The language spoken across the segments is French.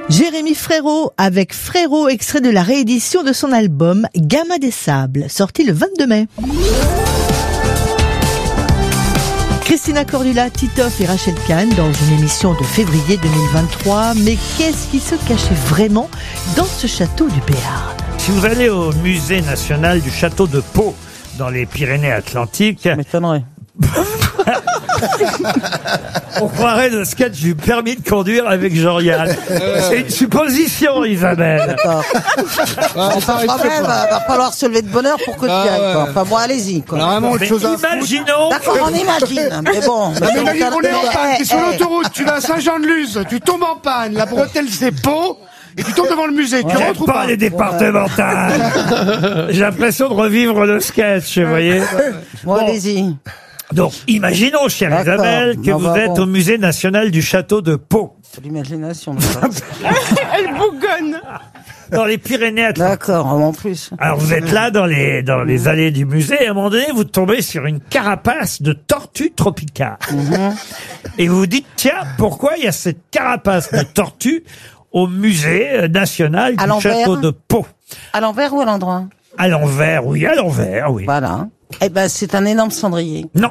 Jérémy Frérot avec Frérot, extrait de la réédition de son album Gamin des Sables, sorti le 22 mai. Christina Cordula, Titoff et Rachel Kahn dans une émission de février 2023. Mais qu'est-ce qui se cachait vraiment dans ce château du Béarn? Si vous allez au musée national du château de Pau, dans les Pyrénées-Atlantiques... M'étonnerait. On croirait le sketch du permis de conduire avec Jean-Yann. C'est une supposition, Isabelle. Enfin, quand même, va falloir se lever de bonne heure pour que tu y ailles. Quoi. Enfin, bon, allez-y. Quoi. Vraiment autre Mais chose à imaginons... D'accord, on imagine. Mais bon. Mais imagine qu'on est en panne, t'es sur l'autoroute, tu vas à Saint-Jean-de-Luz, tu tombes en panne, la bretelle c'est Pau, et tu tombes devant le musée, tu rentres ou pas pas? les départementales. J'ai l'impression de revivre le sketch, vous voyez. Bon, allez-y. Donc, imaginons, chère D'accord. Isabelle, que vous êtes au musée national du château de Pau, C'est l'imagination. Elle bougonne. dans les Pyrénées-Atlantiques. D'accord, en plus. Alors, vous êtes là dans les allées du musée, et à un moment donné, vous tombez sur une carapace de tortue tropicale. Et vous vous dites, tiens, pourquoi il y a cette carapace de tortue au musée national À du l'envers château de Pau? À l'envers ou à l'endroit? À l'envers, oui, à l'envers, oui. Voilà. Eh ben, c'est un énorme cendrier. Non.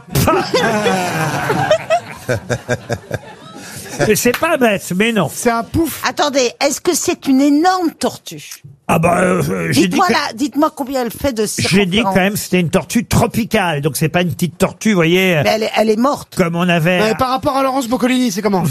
Mais c'est pas bête, mais non. C'est un pouf. Attendez, est-ce que c'est une énorme tortue? Ah bah, Dites-moi combien elle fait de circonférence. j'ai dit quand même que c'était une tortue tropicale, donc c'est pas une petite tortue, vous voyez, Mais elle est morte. comme on avait... Mais par rapport à Laurence Boccolini, c'est comment?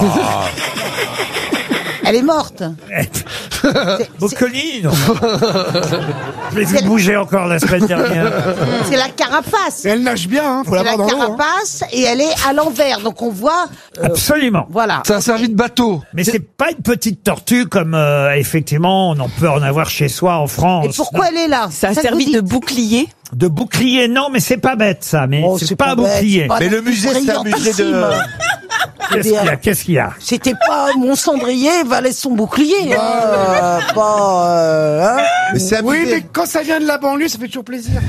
Elle est morte. Boccolini, non. Je l'ai vu bouger encore la semaine dernière. C'est la carapace. Et elle nage bien, hein, faut C'est l'avoir la dans l'eau. Hein. carapace et elle est à l'envers. Donc on voit... Absolument. Voilà. Ça a servi de bateau. Mais c'est pas une petite tortue comme, effectivement, on en peut en avoir chez soi en France. Et pourquoi elle est là? Ça a C'est que servi vous de dites. bouclier. De bouclier, non, mais c'est pas bête, ça. Mais Oh, c'est pas un bête, bouclier. c'est pas Mais non le plus musée, c'est un musée de... brillantissime. Qu'est-ce qu'il y a? Qu'est-ce qu'il y a? C'était pas mon cendrier valait son bouclier. Hein. Mais c'est un Oui, musée. mais quand ça vient de la banlieue, ça fait toujours plaisir.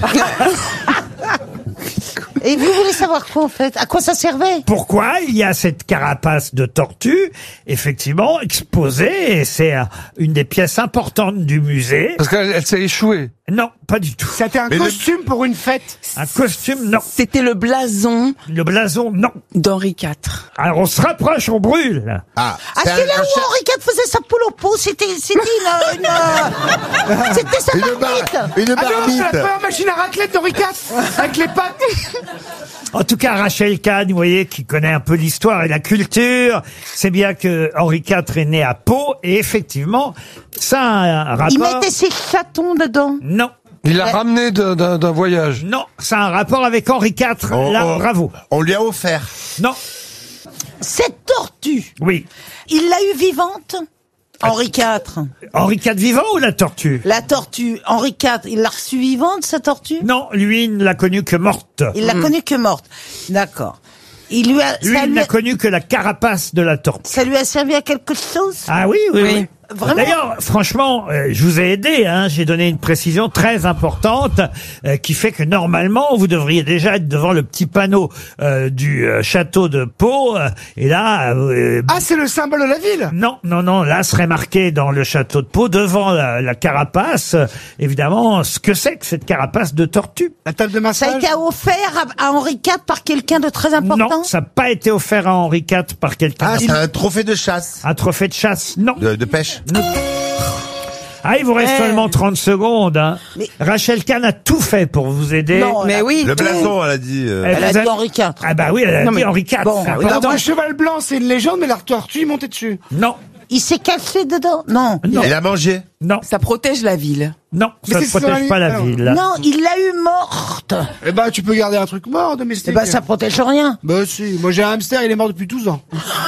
Et vous voulez savoir quoi en fait? À quoi ça servait? Pourquoi il y a cette carapace de tortue, effectivement, exposée, et c'est une des pièces importantes du musée. Parce qu'elle s'est échouée. Non, pas du tout. C'était un Mais costume pour une fête. Un costume, non. C'était le blason Le blason, non. d'Henri IV. Alors on se rapproche, on brûle. Ah, c'est là où Henri IV faisait sa poule au pot. C'était c'était sa marmite. Une Ah non, c'est la marmite. première machine à raclette d'Henri IV, avec les pattes. En tout cas, Rachel Kahn, vous voyez, qui connaît un peu l'histoire et la culture, c'est bien que Henri IV est né à Pau, et effectivement, ça a un rapport... Il mettait ses chatons dedans. Non, Il l'a ramené d'un voyage. non, ça a un rapport avec Henri IV. Là, bravo. On lui a offert. Non, Cette tortue, oui. il l'a eue vivante. Henri IV. Henri IV vivant ou la tortue? La tortue, Henri IV, il l'a reçue vivante, sa tortue? Non, lui, il ne l'a connue que morte. Il l'a connue que morte. D'accord. Il lui a, Lui, il n'a connu que la carapace de la tortue. ça lui a servi à quelque chose? Ah oui, oui, oui. Vraiment? D'ailleurs, franchement, je vous ai aidé, hein, j'ai donné une précision très importante qui fait que normalement, vous devriez déjà être devant le petit panneau du château de Pau. Et là... Ah, c'est le symbole de la ville. non, non, non, là serait marqué dans le château de Pau, devant la carapace, évidemment, ce que c'est que cette carapace de tortue. La table de Ça a massage. été offert à Henri IV par quelqu'un de très important? Non, ça n'a pas été offert à Henri IV par quelqu'un. Ah, c'est un trophée de chasse. Un trophée de chasse, non. De pêche. Ah, il vous reste seulement 30 secondes. Hein. Mais- Rachel Kahn a tout fait pour vous aider. Non, Mais oui. Le blason, elle a dit... Elle a vous dit Henri IV. Ah bah oui, elle a Non, dit mais- Henri IV. Bon, c'est oui, important. Le cheval blanc, c'est une légende, mais la tortue, il montait dessus. Non, Il s'est caché dedans? Non. non, Elle a mangé. non, Ça protège la ville. non, Mais ça ne c'est protège ça, pas la alors. ville. Non, il l'a eu morte. Eh ben, tu peux garder un truc mort, domestique. Eh ben, ça protège rien. Bah si, moi j'ai un hamster, il est mort depuis 12 ans.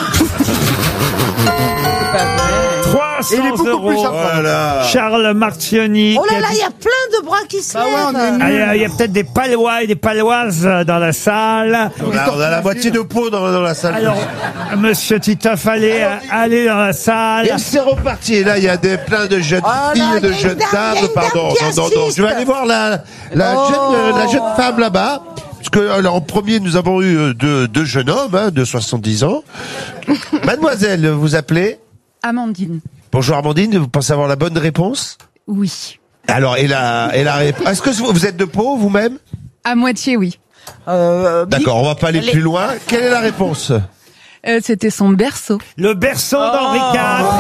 300 Et il est beaucoup euros. plus sympa. Voilà. Charles Martioni. Oh qui là a là, dit- il y a plein de bras qui se Bah ouais, on est lèvent. nuls. Ah, il y a peut-être des Palois et des Paloises dans la salle. On a la moitié de peau dans la salle. Alors, monsieur Titoff, allez dans la salle. Et c'est reparti. Et là, il y a plein de jeunes Oh filles là, et de il y a une jeunes dame, il y a dames. une dame Pardon, qui non. assiste. Je vais aller voir la jeune femme là-bas. Parce que, alors, en premier, nous avons eu deux jeunes hommes, hein, de 70 ans. Mademoiselle, vous appelez? Amandine. Bonjour Amandine, vous pensez avoir la bonne réponse? Oui. Alors, et la réponse... Est-ce que vous êtes de Pau, vous-même? À moitié, oui. D'accord, on va pas aller plus loin. Quelle est la réponse? C'était son berceau. Le berceau d'Henri IV.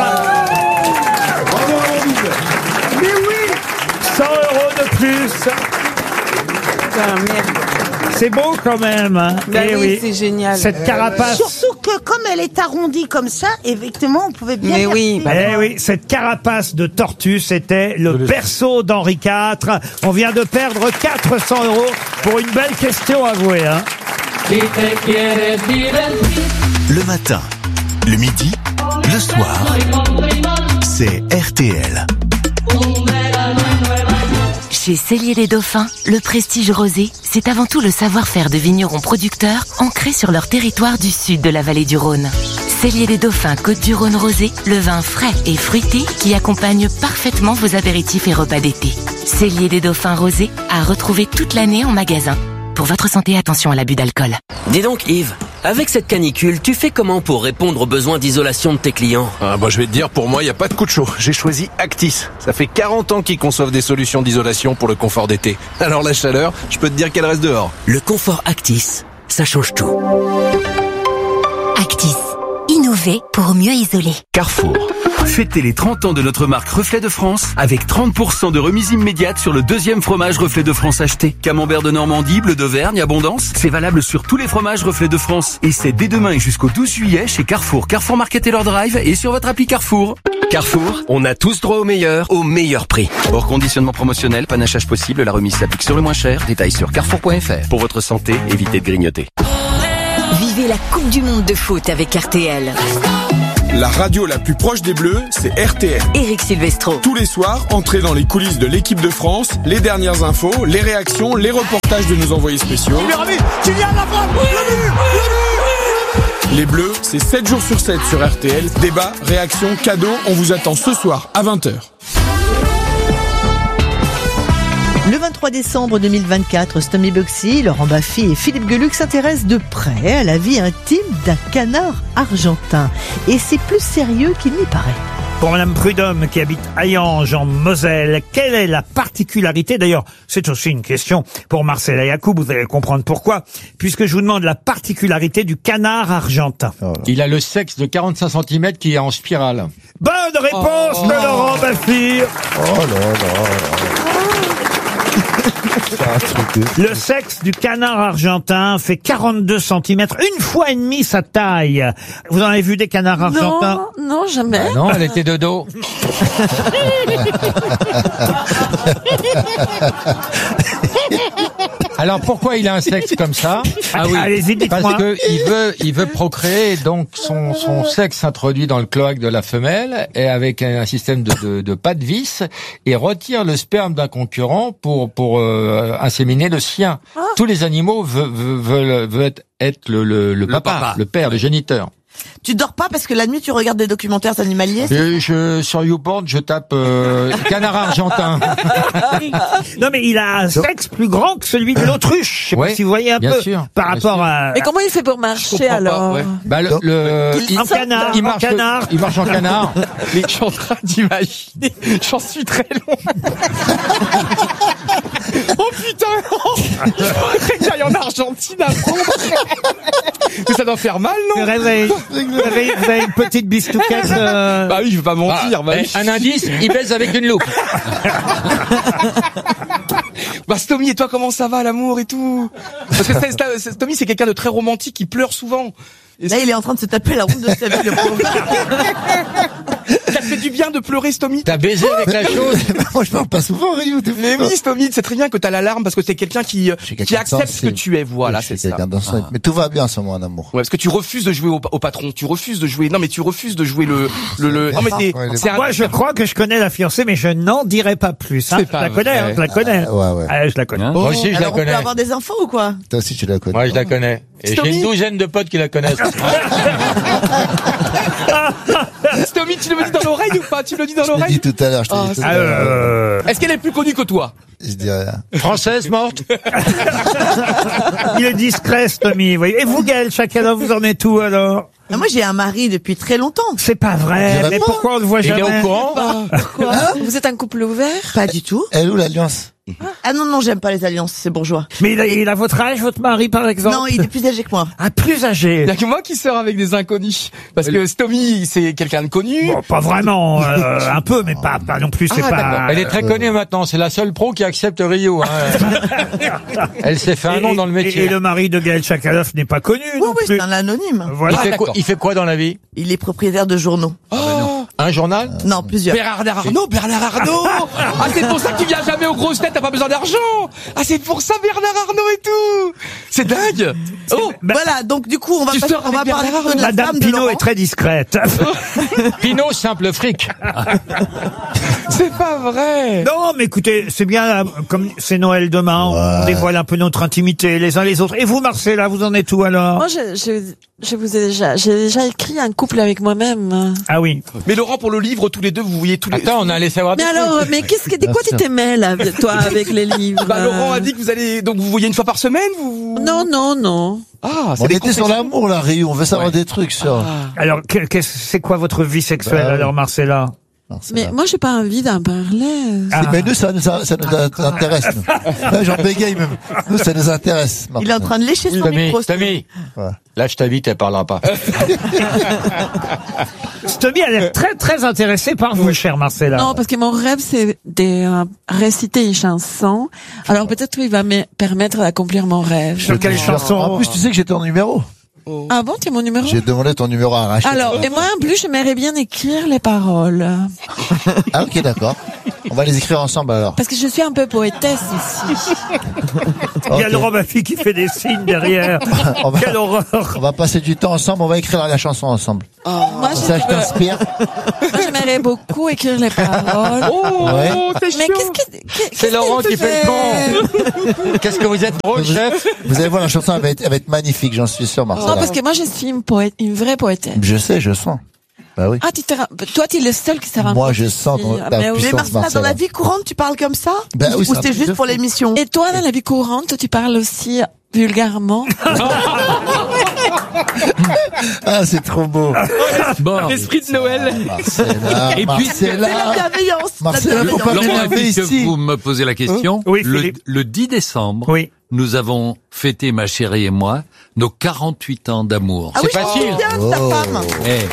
Mais oui 100 € de plus. C'est beau quand même. Hein. Bah Eh oui, c'est génial. Cette carapace. Surtout que comme elle est arrondie comme ça, effectivement, on pouvait bien. Mais oui. Eh oui, cette carapace de tortue, c'était le berceau d'Henri IV. On vient de perdre 400 € pour une belle question avouée. Hein. Le matin, le midi, le soir, c'est RTL. Chez Cellier les Dauphins, le prestige rosé, c'est avant tout le savoir-faire de vignerons producteurs ancrés sur leur territoire du sud de la vallée du Rhône. Cellier les Dauphins Côte-du-Rhône rosé, le vin frais et fruité qui accompagne parfaitement vos apéritifs et repas d'été. Cellier les Dauphins rosé à retrouver toute l'année en magasin. Pour votre santé, attention à l'abus d'alcool. Dis donc Yves, avec cette canicule, tu fais comment pour répondre aux besoins d'isolation de tes clients? Je vais te dire, pour moi, il n'y a pas de coup de chaud. J'ai choisi Actis. Ça fait 40 ans qu'ils conçoivent des solutions d'isolation pour le confort d'été. Alors la chaleur, je peux te dire qu'elle reste dehors. Le confort Actis, ça change tout. Actis. Innover pour mieux isoler. Carrefour. Fêtez les 30 ans de notre marque Reflet de France avec 30% de remise immédiate sur le deuxième fromage Reflet de France acheté. Camembert de Normandie, bleu d'Auvergne, Abondance. C'est valable sur tous les fromages Reflet de France. Et c'est dès demain et jusqu'au 12 juillet chez Carrefour, Carrefour Market et leur drive et sur votre appli Carrefour. Carrefour, on a tous droit au meilleur prix. Hors conditionnement promotionnel, panachage possible, la remise s'applique sur le moins cher. Détails sur carrefour.fr. Pour votre santé, évitez de grignoter. Vivez la Coupe du Monde de foot avec RTL. La radio la plus proche des Bleus, c'est RTL. Éric Silvestro. Tous les soirs, entrez dans les coulisses de l'équipe de France, les dernières infos, les réactions, les reportages de nos envoyés spéciaux. Les Bleus, c'est 7 jours sur 7 sur RTL. Débat, réaction, cadeaux, on vous attend ce soir à 20h. Le 23 décembre 2024, Stomy Bugsy, Laurent Baffy et Philippe Geluck s'intéressent de près à la vie intime d'un canard argentin. Et c'est plus sérieux qu'il n'y paraît. Pour Madame Prudhomme qui habite Hayange en Moselle, quelle est la particularité? D'ailleurs, c'est aussi une question pour Marcella Yacoub, vous allez comprendre pourquoi, puisque je vous demande la particularité du canard argentin. Il a le sexe de 45 cm qui est en spirale. Bonne réponse de Laurent Baffy. Le sexe du canard argentin fait 42 cm, une fois et demi sa taille. Vous en avez vu des canards argentins? Non, jamais. Non, elle était de dos. Alors pourquoi il a un sexe comme ça? Allez-y, dites-moi. Parce que il veut procréer, donc son sexe s'introduit dans le cloaque de la femelle et avec un système de pas de vis et retire le sperme d'un concurrent pour inséminer le sien. Tous les animaux veulent être le papa, le père, le géniteur. Tu dors pas parce que la nuit tu regardes des documentaires animaliers? Sur YouPorn, je tape canard argentin. Non mais il a un sexe plus grand que celui de l'autruche. Je sais pas si vous voyez un peu sûr, par rapport à... Mais comment il fait pour marcher alors? Il marche en canard. Mais je suis en train d'imaginer. J'en suis très long. Oh putain! Il faudrait que j'aille en Argentine apprendre. Mais ça doit faire mal, non? Vous avez une petite bistouquette. Bah oui, je vais pas mentir. Un indice, il baise avec une loupe. Bah Stomy, et toi, comment ça va, l'amour et tout? Parce que Stomy, c'est quelqu'un de très romantique, qui pleure souvent. Là, il est en train de se taper la honte de sa vie, le pauvre. Ça fait du bien de pleurer, Stomy. T'as baisé avec la chose? Moi, je parle pas souvent, Rio. Mais oui, Stomy, c'est très bien que t'as l'alarme parce que t'es quelqu'un qui accepte ce que tu es. Voilà, c'est ça. Mais tout va bien, sur moi, en amour. Ouais, parce que tu refuses de jouer au patron. Tu refuses de jouer. Non, mais tu refuses de jouer le. Non, mais moi, je crois que je connais la fiancée, mais je n'en dirai pas plus. Hein. Je la connais, je la connais. Je la connais. Moi aussi, je la connais. On peut avoir des infos ou quoi? Toi aussi, tu la connais. Moi, je la connais. Et j'ai une douzaine de potes qui la connaissent. Stomy, tu le dis dans l'oreille ou pas? Tu me le dis dans l'oreille? Je te l'ai dit tout à l'heure, Est-ce qu'elle est plus connue que toi? Je dis rien. Française morte. Il est discret, Stomy. Et vous, Gaël, chacun d'entre vous en êtes où alors? Moi, j'ai un mari depuis très longtemps. C'est pas vrai. Mais pourquoi on ne voit jamais? Il est au courant? Pourquoi? Vous êtes un couple ouvert? Pas du tout. Elle est où l'alliance? Ah non, j'aime pas les alliances, c'est bourgeois. Mais il a votre âge, votre mari, par exemple? Non, il est plus âgé que moi. Ah, plus âgé. Il y a que moi qui sors avec des inconnus. Parce que Stomy, c'est quelqu'un de connu. Bon, pas vraiment, un peu, mais pas non plus, c'est pas... Elle est très connue maintenant, c'est la seule pro qui accepte Rio. Elle s'est fait un nom dans le métier. Et le mari de Gaël Chakaloff n'est pas connu non plus. C'est un anonyme. Voilà. Il fait quoi dans la vie? Il est propriétaire de journaux. Un journal? Non, plusieurs. Bernard Arnault. Ah, c'est pour ça que tu viens jamais aux grosses têtes, t'as pas besoin d'argent. Ah, c'est pour ça Bernard Arnault et tout. C'est dingue. Oh, voilà, donc du coup, on va parler de la Madame femme de Pinault Laurent. est très discrète. Pinault, simple fric. c'est pas vrai. Non, mais écoutez, c'est bien, comme c'est Noël demain, on dévoile un peu notre intimité les uns les autres. Et vous, Marcella, vous en êtes où alors? Moi, j'ai déjà écrit un couple avec moi-même. Ah oui. Mais Laurent, pour le livre, tous les deux, vous voyez tous les... Attends, on a allé savoir Mais alors, mais de quoi tu t'aimais, là, toi, avec les livres? Bah, Laurent a dit que vous allez, donc vous voyez une fois par semaine, vous? Non. Ah, On était sur l'amour, là, Rio. On veut savoir des trucs sur... Alors, c'est quoi votre vie sexuelle alors, Marcella? Mais moi, j'ai pas envie d'en parler. Mais nous, ça nous intéresse. Nous. J'en bégaye même. Nous, ça nous intéresse. Il est en train de lécher son micro. Tommy, là, je t'invite, elle parlera pas. Stomy a l'air très très intéressé par vous, chère Marcella. Non, parce que mon rêve, c'est de réciter une chanson. Alors peut-être qu'il va me permettre d'accomplir mon rêve. Sur quelle chanson? En plus, tu sais que j'ai ton numéro. Ah bon, tu as mon numéro? J'ai demandé ton numéro à arracher. Alors, et moi en plus, j'aimerais bien écrire les paroles. Ah ok, d'accord. On va les écrire ensemble alors. Parce que je suis un peu poétesse ici. Il y a Laurent Baffy qui fait des signes derrière. Quelle horreur. On va passer du temps ensemble, on va écrire la chanson ensemble. Moi, ça, je t'inspire. Moi, j'aimerais beaucoup écrire les paroles. Ouais. Mais c'est Laurent qui fait le con. Qu'est-ce que vous êtes drôle, chef? Vous allez voir, la chanson elle va être magnifique, j'en suis sûr, Marcella. Non, parce que moi, je suis une vraie poétesse. Je sais, je sens. Bah oui. Ah, toi, tu es le seul qui s'est rendu. Moi, je sens ta Mais puissance, Marcella, dans la vie courante, tu parles comme ça? Bah oui, Ou c'est juste pour l'émission? Et toi, dans la vie courante, tu parles aussi vulgairement? Ah, c'est trop beau. Bon. L'esprit de Noël. Marcella, Et puis, c'est la bienveillance. Marcella, faut pas m'énerver puisque ici. vous me posez la question, Oui, le 10 décembre, nous avons fêté, ma chérie et moi, nos 48 ans d'amour. Ah oui, c'est bien ta femme.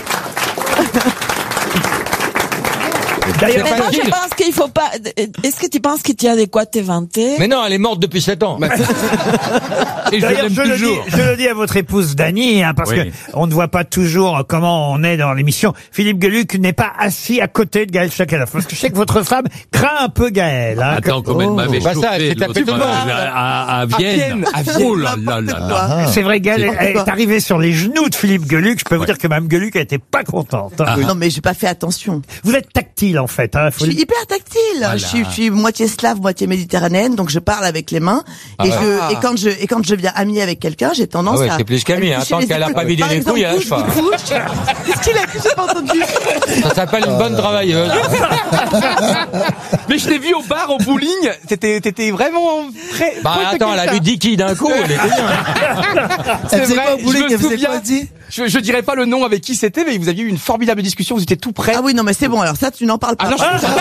D'ailleurs, mais moi, je pense qu'il faut pas. Est-ce que tu penses que tu as de quoi t'éventer? Mais non, elle est morte depuis 7 ans. Et d'ailleurs, je le dis à votre épouse Dany, parce que on ne voit pas toujours comment on est dans l'émission. Philippe Gueluc n'est pas assis à côté de Gaël Chakaloff. Parce que je sais que votre femme craint un peu Gaël. Attends, comme elle m'avait Bah ça, chauffé c'est tapé l'autre tout le fois monde. à Vienne. Oh là là là là. C'est vrai, Gaël est arrivée sur les genoux de Philippe Gueluc. Je peux vous dire que Mme Gueluc a été pas contente. Non, mais j'ai pas fait attention. Vous êtes tactile, en fait. Je suis hyper tactile. Voilà. Je suis moitié slave, moitié méditerranéenne, donc je parle avec les mains. Et quand je viens amie avec quelqu'un, j'ai tendance à... c'est plus qu'ami, tant qu'elle a pas vidé les couilles, hein, je sais pas. Qu'est-ce qu'il a dit? J'ai pas entendu. Ça s'appelle une bonne travailleuse. Mais je l'ai vu au bar, au bowling. T'étais vraiment prêt. Bah attends, elle a vu Dicky d'un coup, elle était bien. C'est vrai, je me souviens. Je dirais pas le nom avec qui c'était, mais vous aviez eu une formidable discussion, vous étiez tout prêts. Ah oui, non, mais c'est bon, alors ça, tu n'en parles pas. Ah non,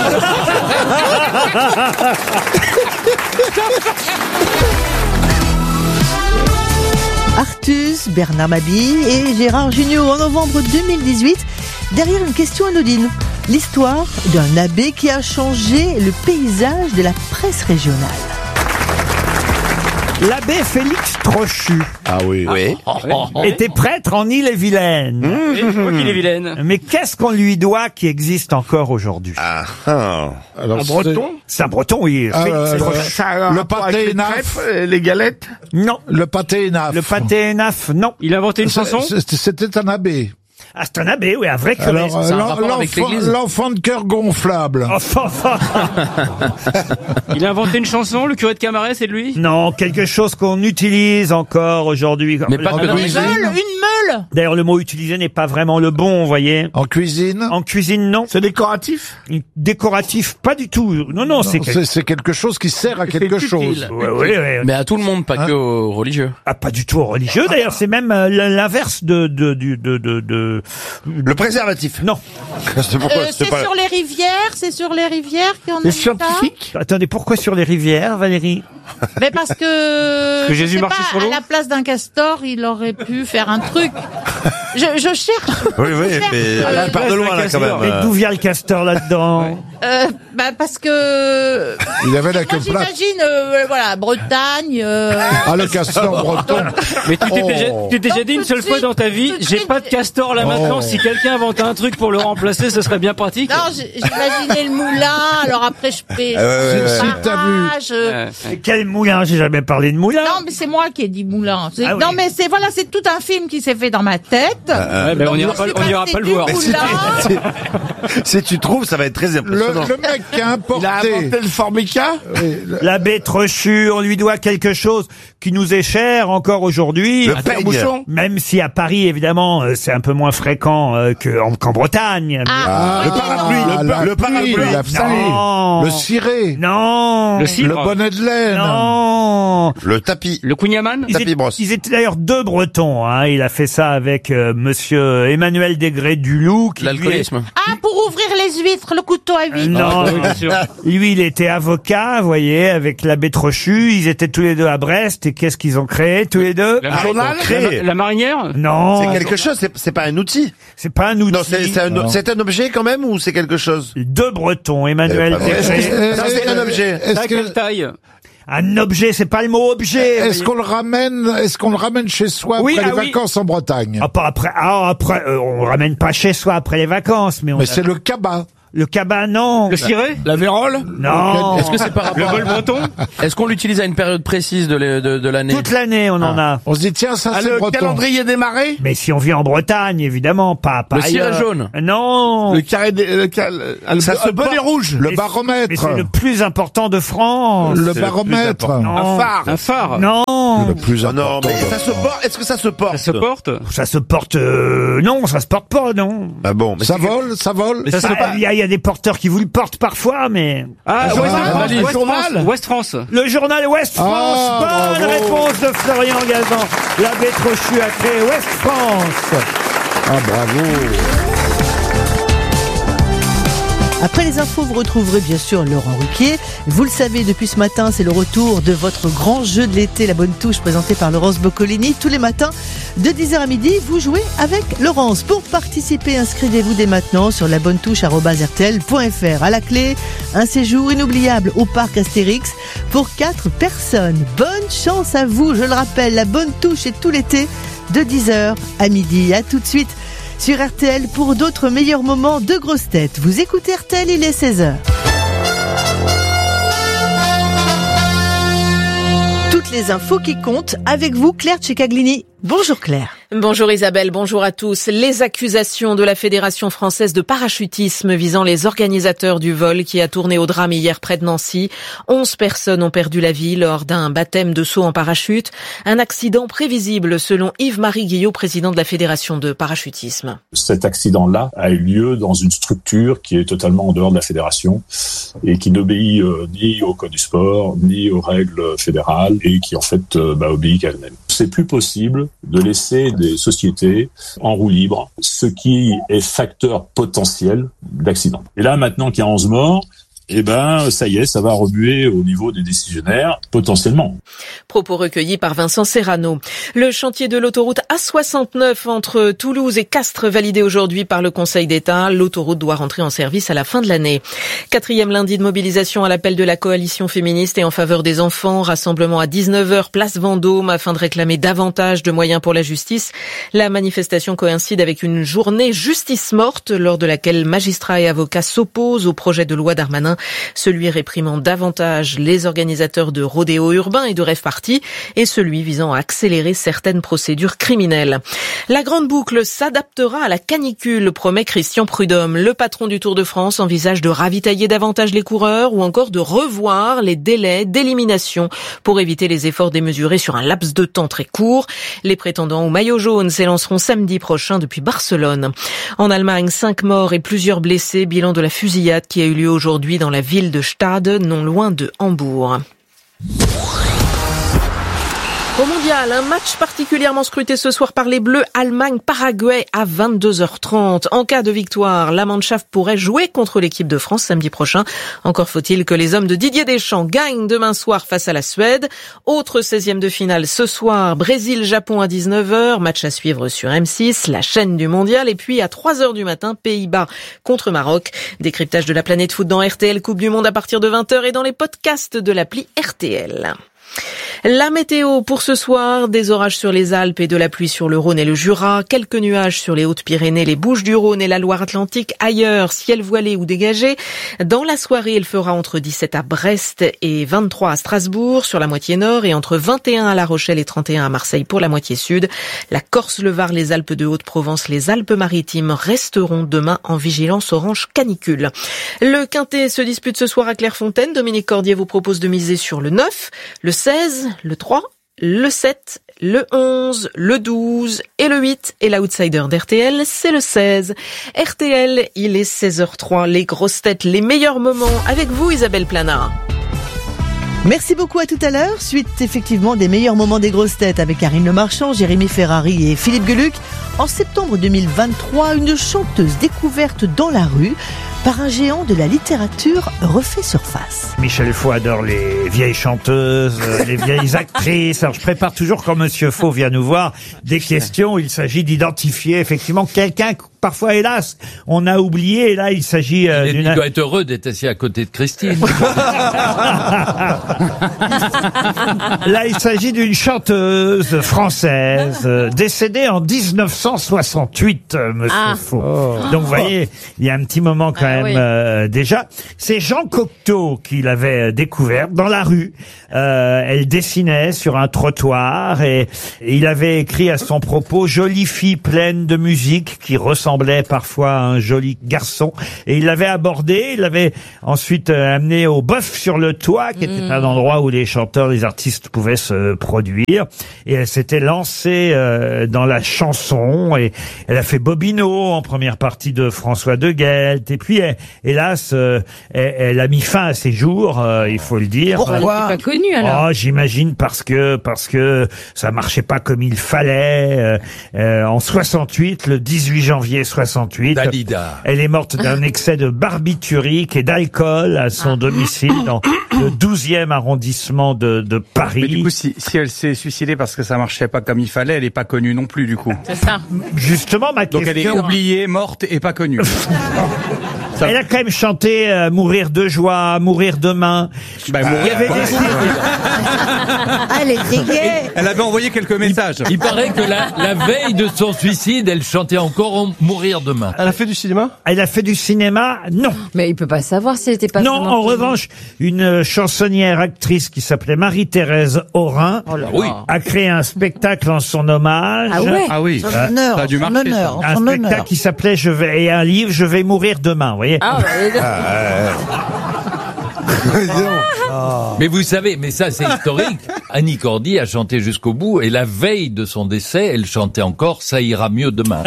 Artus, Bernard Mabille et Gérard Jugnot en novembre 2018, derrière une question anodine. L'histoire d'un abbé qui a changé le paysage de la presse régionale. L'abbé Félix Trochu. Ah oui. Était prêtre en Île-et-Vilaine. Je vois qu'il est vilaine. Mais qu'est-ce qu'on lui doit qui existe encore aujourd'hui? Alors, Un breton? C'est un breton, oui. Félix Trochu. le pâté naf, Les galettes? Non. le pâté naf. Le pâté naf, non. Il a inventé une chanson? C'était un abbé. Ah, c'est un abbé, oui, un vrai curé. Alors, l'enfant de cœur gonflable. Enfin. Il a inventé une chanson, le curé de Camaret, c'est de lui? Non, quelque chose qu'on utilise encore aujourd'hui. Mais pas de Une meule, D'ailleurs, le mot utilisé n'est pas vraiment le bon, vous voyez. En cuisine? En cuisine, non. C'est décoratif? Décoratif, pas du tout. Non, c'est quelque chose qui sert à quelque chose. Oui. Mais à tout le monde, pas que aux religieux. Ah, pas du tout aux religieux. D'ailleurs, c'est même l'inverse de. Le préservatif. Non. C'est pourquoi C'est sur les rivières qu'on a scientifique. Attendez, pourquoi sur les rivières, Valérie? Mais parce que Jésus je sais marchait pas, sur l'eau. à la place d'un castor, il aurait pu faire un truc. Je cherche. Oui, mais tu pars de loin là quand même. Mais d'où vient le castor là-dedans? Parce que il avait la queue plate. j'imagine, voilà, Bretagne. Ah, le castor breton. Mais tu t'es déjà dit une seule fois dans ta vie, j'ai pas de castor là maintenant. Si quelqu'un invente un truc pour le remplacer, ce serait bien pratique. Non, j'imaginais le moulin. Alors après, je fais barrage. Quel moulin? J'ai jamais parlé de moulin. Non, mais c'est moi qui ai dit moulin. Ah oui. Non, mais c'est tout un film qui s'est fait dans ma tête. Mais on ira pas le voir. Si tu trouves, ça va être très impressionnant. Le mec qui a importé. Il a inventé le formica? L'abbé Trochu, on lui doit quelque chose qui nous est cher encore aujourd'hui. Le peigne. Même si à Paris, évidemment, c'est un peu moins fréquent qu'en Bretagne. Le parapluie. Le parapluie. La Non. Le ciré. Non. Le bonnet de laine. Non. Le tapis. Le Kunyaman? Ils étaient d'ailleurs deux Bretons. Il a fait ça avec monsieur Emmanuel Desgrès du Loup. L'alcoolisme. Pour ouvrir les huîtres, le couteau à huîtres. Non, oui, bien sûr. Lui, il était avocat, vous voyez, avec l'abbé Trochu. Ils étaient tous les deux à Brest. Et qu'est-ce qu'ils ont créé, tous les deux? La marinière? Non. C'est quelque chose, c'est pas un outil. C'est pas un outil. Non, c'est un objet quand même ou c'est quelque chose? Deux Bretons, Emmanuel Desgrès. C'est un objet. À quelle taille? Un objet, c'est pas le mot objet. Est-ce qu'on le ramène chez soi après les vacances en Bretagne? Après, on le ramène pas chez soi après les vacances, mais c'est le cabas. Le cabas, non. Le ciré? La vérole? Non. Est-ce que c'est par rapport Le vol breton? Est-ce qu'on l'utilise à une période précise de l'année? Toute l'année, on en a. On se dit, tiens, ça c'est le breton. calendrier des marées? Mais si on vit en Bretagne, évidemment, pas Le ailleurs. ciré jaune? Non. Le carré le bonnet rouge? Le baromètre. Mais c'est le plus important de France. Le baromètre. Non. Un phare? Non. Le plus important. Non, mais ça se porte. Est-ce que ça se porte? Ça se porte? Ça se porte, non, ça se porte pas, non. Ah bon, mais Ça vole. Il y a des porteurs qui vous le portent parfois, mais... Ouest France. Le journal Ouest France. Bonne réponse de Florian Gazan. L'abbé Trochu a créé Ouest France. Ah, bravo. Après les infos, vous retrouverez bien sûr Laurent Ruquier. Vous le savez, depuis ce matin, c'est le retour de votre grand jeu de l'été, La Bonne Touche, présenté par Laurence Boccolini. Tous les matins, de 10h à midi, vous jouez avec Laurence. Pour participer, inscrivez-vous dès maintenant sur labonnetouche@rtl.fr. À la clé, un séjour inoubliable au parc Astérix pour 4 personnes. Bonne chance à vous. Je le rappelle, La Bonne Touche est tout l'été, de 10h à midi. À tout de suite sur RTL pour d'autres meilleurs moments de grosses têtes. Vous écoutez RTL, il est 16h. Toutes les infos qui comptent avec vous, Claire Tchecaglini. Bonjour Claire. Bonjour Isabelle, bonjour à tous. Les accusations de la Fédération française de parachutisme visant les organisateurs du vol qui a tourné au drame hier près de Nancy. 11 personnes ont perdu la vie lors d'un baptême de saut en parachute. Un accident prévisible selon Yves-Marie Guillot, président de la Fédération de parachutisme. Cet accident-là a eu lieu dans une structure qui est totalement en dehors de la fédération et qui n'obéit ni au code du sport, ni aux règles fédérales et qui en fait obéit qu'à elle-même. C'est plus possible de laisser des sociétés en roue libre, ce qui est facteur potentiel d'accident. Et là, maintenant qu'il y a 11 morts, ça y est, ça va remuer au niveau des décisionnaires, potentiellement. Propos recueillis par Vincent Serrano. Le chantier de l'autoroute A69 entre Toulouse et Castres validé aujourd'hui par le Conseil d'État. L'autoroute doit rentrer en service à la fin de l'année. 4e lundi de mobilisation à l'appel de la coalition féministe et en faveur des enfants. Rassemblement à 19h, place Vendôme, afin de réclamer davantage de moyens pour la justice. La manifestation coïncide avec une journée justice morte, lors de laquelle magistrats et avocats s'opposent au projet de loi Darmanin celui réprimant davantage les organisateurs de rodéos urbains et de rave parties, et celui visant à accélérer certaines procédures criminelles. La grande boucle s'adaptera à la canicule, promet Christian Prudhomme. Le patron du Tour de France envisage de ravitailler davantage les coureurs ou encore de revoir les délais d'élimination pour éviter les efforts démesurés sur un laps de temps très court. Les prétendants au maillot jaune s'élanceront samedi prochain depuis Barcelone. En Allemagne, 5 morts et plusieurs blessés, bilan de la fusillade qui a eu lieu aujourd'hui dans la ville de Stade, non loin de Hambourg. Au mondial, un match particulièrement scruté ce soir par les Bleus, Allemagne-Paraguay à 22h30. En cas de victoire, la Mannschaft pourrait jouer contre l'équipe de France samedi prochain. Encore faut-il que les hommes de Didier Deschamps gagnent demain soir face à la Suède. Autre 16e de finale ce soir, Brésil-Japon à 19h, match à suivre sur M6, la chaîne du mondial. Et puis à 3h du matin, Pays-Bas contre Maroc. Décryptage de la planète foot dans RTL Coupe du Monde à partir de 20h et dans les podcasts de l'appli RTL. La météo pour ce soir, des orages sur les Alpes et de la pluie sur le Rhône et le Jura, quelques nuages sur les Hautes-Pyrénées, les Bouches-du-Rhône et la Loire-Atlantique. Ailleurs, ciel voilé ou dégagé. Dans la soirée, il fera entre 17 à Brest et 23 à Strasbourg sur la moitié nord et entre 21 à La Rochelle et 31 à Marseille pour la moitié sud. La Corse, le Var, les Alpes de Haute-Provence, les Alpes-Maritimes resteront demain en vigilance orange canicule. Le Quintet se dispute ce soir à Clairefontaine. Dominique Cordier vous propose de miser sur le 9, le 16, le 3, le 7, le 11, le 12 et le 8. Et l'outsider d'RTL, c'est le 16. RTL, il est 16h03. Les grosses têtes, les meilleurs moments. Avec vous, Isabelle Planat. Merci beaucoup, à tout à l'heure. Suite effectivement des meilleurs moments des grosses têtes avec Karine Le Marchand, Jérémy Ferrari et Philippe Gueluc. En septembre 2023, une chanteuse découverte dans la rue par un géant de la littérature refait surface. Michel Faux adore les vieilles chanteuses, les vieilles actrices. Alors je prépare toujours, quand Monsieur Faux vient nous voir, des questions. Il s'agit d'identifier effectivement quelqu'un que parfois, hélas, on a oublié. Et là, il s'agit il doit être heureux d'être assis à côté de Christine. Là, il s'agit d'une chanteuse française décédée en 1968, Monsieur Faux. Donc, vous voyez, il y a un petit moment quand même déjà. C'est Jean Cocteau qui l'avait découverte dans la rue. Elle dessinait sur un trottoir et il avait écrit à son propos « Jolie fille pleine de musique qui ressemblait parfois à un joli garçon ». Et il l'avait abordé, il l'avait ensuite amené au Bœuf sur le Toit, qui était un endroit où les chanteurs, les artistes pouvaient se produire. Et elle s'était lancée dans la chanson et elle a fait Bobino en première partie de François de Guelt. Et puis, hélas, elle a mis fin à ses jours, il faut le dire. Pourquoi? Elle n'est pas connue alors. Oh, j'imagine parce que ça marchait pas comme il fallait. En 68, le 18 janvier 68, Dalida. Elle est morte d'un excès de barbiturique et d'alcool à son domicile dans le 12e arrondissement de Paris. Mais du coup, si elle s'est suicidée parce que ça marchait pas comme il fallait, elle est pas connue non plus, du coup. C'est ça. Justement, ma question... Donc elle est oubliée, morte et pas connue. Elle a quand même chanté Mourir de joie, Mourir demain. Bah, Il y avait des... Elle est gay. Elle avait envoyé quelques messages. Il paraît que la veille de son suicide, elle chantait encore Mourir demain. Elle a fait du cinéma? Elle a fait du cinéma? Non. Mais il peut pas savoir si elle était pas... Non, en revanche, une chansonnière actrice qui s'appelait Marie-Thérèse Aurin a créé un spectacle en son hommage. Ah ouais? Ah oui. Son honneur, ça a dû son marcher, honneur, Un son spectacle honneur. qui s'appelait et un livre, Je vais mourir demain, vous voyez. Ah, Mais vous savez, mais ça c'est historique. Annie Cordy a chanté jusqu'au bout et la veille de son décès, elle chantait encore Ça ira mieux demain.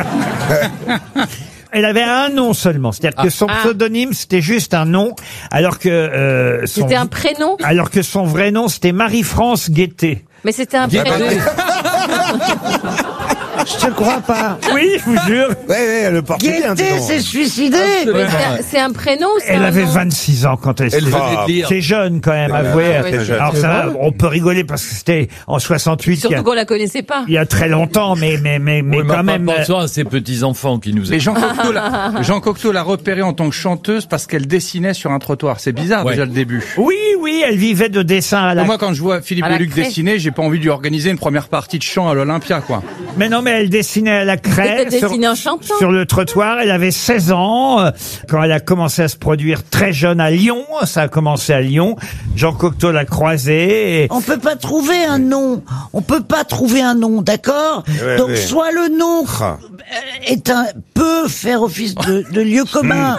Elle avait un nom seulement, c'est-à-dire que son pseudonyme c'était juste un nom, alors que c'était un prénom. Alors que son vrai nom c'était Marie-France Guettet. Mais c'était un prénom. Je te crois pas. Oui, je vous jure. Ouais, le porte bien. Guettet s'est suicidé. Mais c'est un prénom ou c'est Elle un avait nom 26 ans quand elle s'est... C'est jeune quand même, avouez. Alors ça, on peut rigoler parce que c'était en 68. Surtout qu'on la connaissait pas. Il y a très longtemps, mais quand même... Pensons à ces petits-enfants qui nous... Et Jean Cocteau l'a repérée en tant que chanteuse parce qu'elle dessinait sur un trottoir. C'est bizarre déjà le début. Oui, elle vivait de dessin à la... Moi, quand je vois Philippe Gueluc dessiner, j'ai pas envie de lui organiser une première partie de chant à l'Olympia, quoi. Mais non, mais elle dessinait à la craie Elle dessinait en chantant. sur le trottoir. Elle avait 16 ans quand elle a commencé à se produire très jeune à Lyon. Ça a commencé à Lyon. Jean Cocteau l'a croisée. Et... On peut pas trouver un nom. On peut pas trouver un nom, d'accord? Ouais, Donc ouais. soit le nom peut faire office de lieu commun.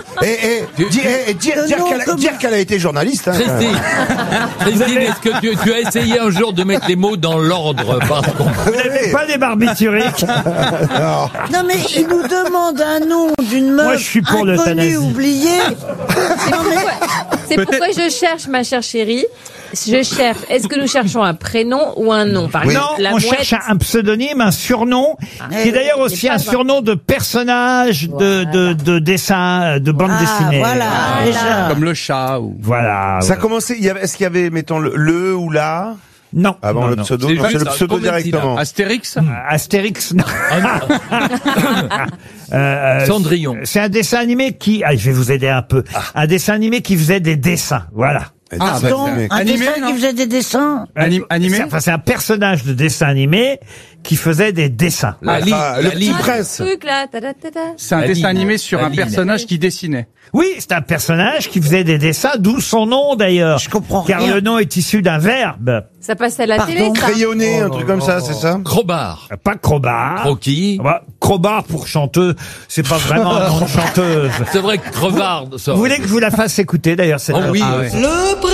Dire qu'elle a été journaliste. Hein. Christine, est-ce que tu as essayé un jour de mettre les mots dans l'ordre parce qu'on... Vous n'avez pas des barbituriques? Non mais il nous demande un nom d'une meuf Moi, je suis pour inconnue, l'euthanasie. oubliée. C'est pourquoi je cherche, ma chère chérie. Je cherche. Est-ce que nous cherchons un prénom ou un nom? Par exemple, Non, la on mouette. cherche un pseudonyme, un surnom, qui est d'ailleurs aussi un surnom de personnage de dessin, de bande dessinée. Comme le chat ou. Voilà. Ça a commencé, est-ce qu'il y avait, mettons, le ou la? Non. Avant Non, le non. pseudo, C'est non, c'est le juste pseudo Proventina. directement. Astérix. Astérix, non. Cendrillon. C'est un dessin animé qui, je vais vous aider un peu. Un dessin animé qui faisait des dessins. Voilà. Un Animé, dessin non qui faisait des dessins. Animé. Enfin, c'est un personnage de dessin animé qui faisait des dessins. Le Petit Prince. Truc là, C'est un dessin animé sur un personnage qui dessinait. Oui, c'est un personnage qui faisait des dessins, d'où son nom d'ailleurs. Je comprends. Car rien. le nom est issu d'un verbe. Ça passait à la télé, ça. Crayonné, un truc comme ça, c'est ça? Crowbar. Pas Crowbar. Croquis. Crowbar pour chanteuse, c'est pas vraiment un nom de chanteuse. C'est vrai que Crevard. Vous voulez que je vous la fasse écouter d'ailleurs cette Oh oui. chanson? Le